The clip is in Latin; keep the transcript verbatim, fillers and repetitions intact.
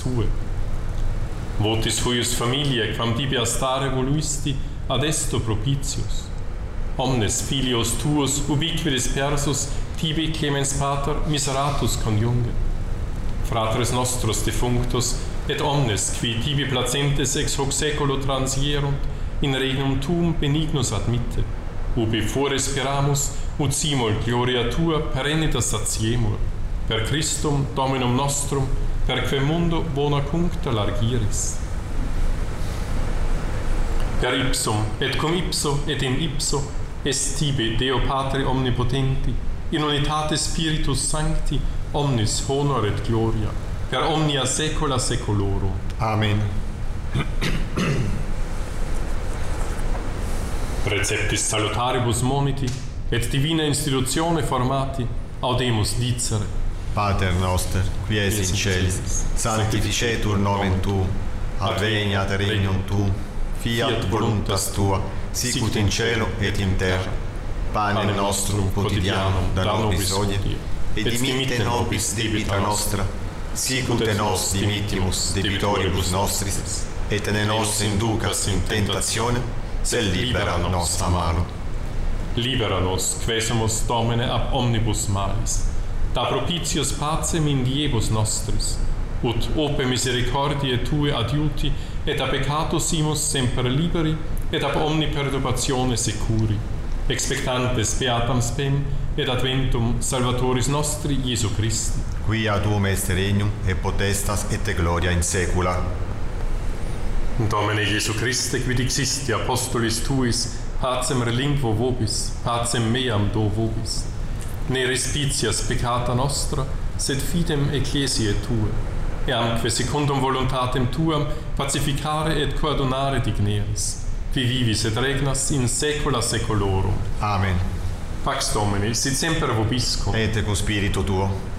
tue. Votis huius familiae, quam tibi astare voluisti, ad esto propitius. Omnes filios tuos ubique dispersus, tibi clemens pater miseratus conjunge. Fratres nostros defunctus, et omnes, qui tibi placentes ex hoc seculo transierunt, in regnum tuum benignus admitte, ubi fore speramus, ut simul gloria tua perennitas satiemur, per Christum Dominum nostrum, per quem mundo bona cuncta largiris. Per ipsum, et cum ipso, et in ipso, est tibi Deo Patri omnipotenti, in unitate Spiritus Sancti, omnis honor et gloria, per omnia saecula saeculorum. Amen. Preceptis salutaribus moniti, et divina institutione formati, audemus dicere. Pater noster, qui es in celis, sanctificetur nomen tuum, adveniat regnum tuum, fiat voluntas tua, sicut in cielo et in terra. Panem nostrum quotidianum da nobis hodie, et dimitte nobis debita nostra, sicut et nos dimittimus debitoribus nostris, et ne nos inducas in tentationem, sed libera nos a malo. Libera nos, quesumus Domine ab omnibus malis, da propitius pacem in diebus nostris, ut ope misericordiae Tue adiuti, et a peccatus imus semper liberi, et ab omni perturbatione securi, expectantes beatam spem, et adventum Salvatoris nostri Iesu Christi. Quia tuum est regnum, et potestas, et gloria in saecula. Domine Iesu Christe, quid existi apostolis Tuis, pacem relinquo vobis, pacem meam do vobis. Ne respicias peccata nostra, sed fidem ecclesiae Tue, eamque secundum voluntatem Tuam pacificare et coadunare digneris, qui vivis et regnas in saecula saeculorum. Amen. Pax Domini, sit semper vobiscum. Et cum spiritu tuo.